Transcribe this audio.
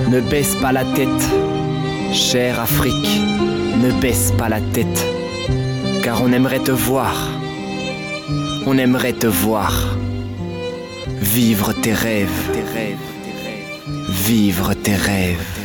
Ne baisse pas la tête, chère Afrique, ne baisse pas la tête, car on aimerait te voir, on aimerait te voir, vivre tes rêves, vivre tes rêves.